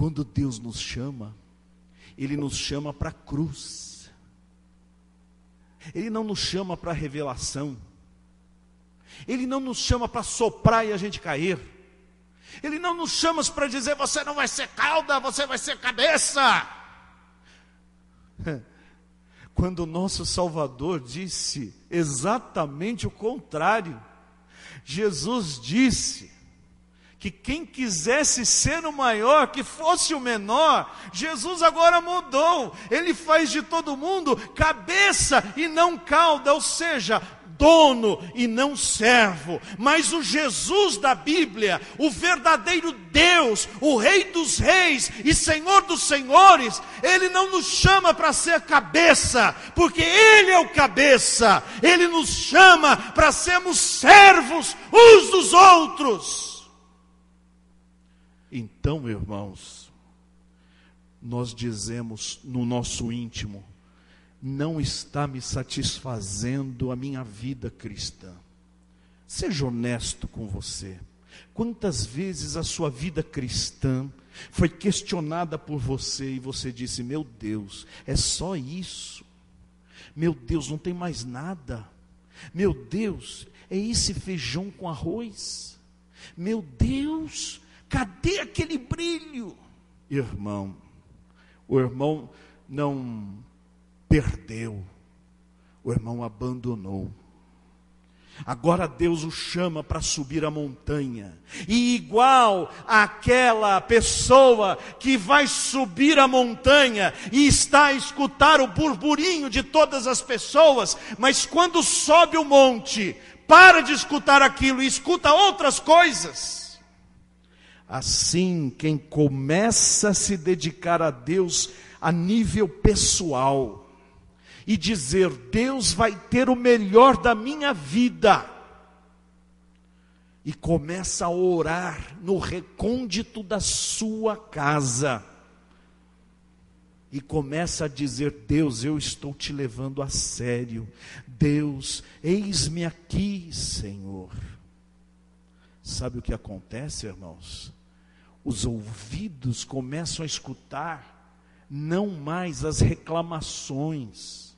Quando Deus nos chama, Ele nos chama para a cruz. Ele não nos chama para a revelação. Ele não nos chama para soprar e a gente cair. Ele não nos chama para dizer, você não vai ser cauda, você vai ser cabeça. Quando o nosso Salvador disse exatamente o contrário. Jesus disse que quem quisesse ser o maior, que fosse o menor. Jesus agora mudou. Ele faz de todo mundo cabeça e não cauda, ou seja, dono e não servo. Mas o Jesus da Bíblia, o verdadeiro Deus, o Rei dos Reis e Senhor dos Senhores, Ele não nos chama para ser cabeça, porque Ele é o cabeça. Ele nos chama para sermos servos uns dos outros. Então, irmãos, nós dizemos no nosso íntimo, não está me satisfazendo a minha vida cristã. Seja honesto com você. Quantas vezes a sua vida cristã foi questionada por você e você disse, meu Deus, é só isso? Meu Deus, não tem mais nada? Meu Deus, é esse feijão com arroz? Meu Deus, cadê aquele brilho? Irmão, o irmão não perdeu, o irmão abandonou. Agora Deus o chama para subir a montanha. E igual àquela pessoa que vai subir a montanha e está a escutar o burburinho de todas as pessoas, mas quando sobe o monte, para de escutar aquilo e escuta outras coisas. Assim, quem começa a se dedicar a Deus a nível pessoal, e dizer, Deus vai ter o melhor da minha vida, e começa a orar no recôndito da sua casa, e começa a dizer, Deus, eu estou te levando a sério, Deus, eis-me aqui, Senhor. Sabe o que acontece, irmãos? Os ouvidos começam a escutar, não mais as reclamações,